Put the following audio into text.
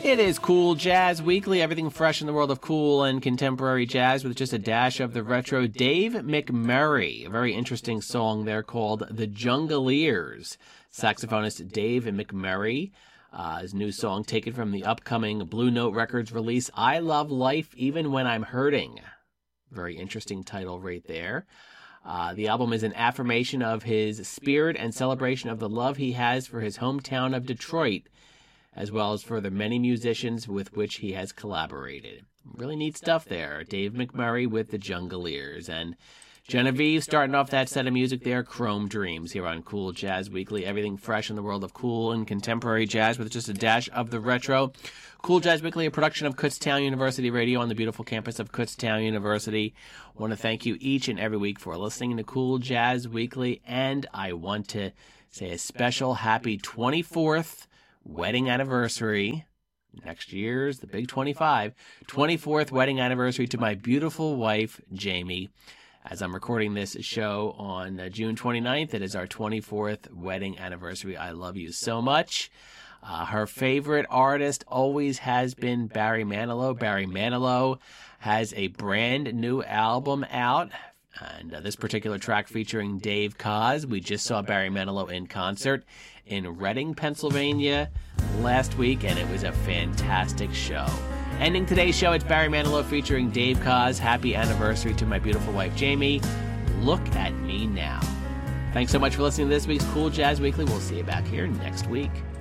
It is Cool Jazz Weekly, everything fresh in the world of cool and contemporary jazz with just a dash of the retro. Dave McMurray, a very interesting song there called The Jungleers. Saxophonist Dave McMurray, his new song taken from the upcoming Blue Note Records release, I Love Life Even When I'm Hurting. Very interesting title right there. The album is an affirmation of his spirit and celebration of the love he has for his hometown of Detroit, as well as for the many musicians with which he has collaborated. Really neat stuff there. Dave McMurray with the Jungleers. And Genevieve starting off that set of music there, Chrome Dreams, here on Cool Jazz Weekly. Everything fresh in the world of cool and contemporary jazz with just a dash of the retro. Cool Jazz Weekly, a production of Kutztown University Radio on the beautiful campus of Kutztown University. I want to thank you each and every week for listening to Cool Jazz Weekly, and I want to say a special happy 24th wedding anniversary. Next year's the big 24th wedding anniversary to my beautiful wife, Jamie. As I'm recording this show on June 29th, it is our 24th wedding anniversary. I love you so much. Her favorite artist always has been Barry Manilow. Barry Manilow has a brand new album out, and this particular track featuring Dave Koz. We just saw Barry Manilow in concert in Reading, Pennsylvania last week, and it was a fantastic show. Ending today's show, it's Barry Manilow featuring Dave Koz. Happy anniversary to my beautiful wife, Jamie. Look at me now. Thanks so much for listening to this week's Cool Jazz Weekly. We'll see you back here next week.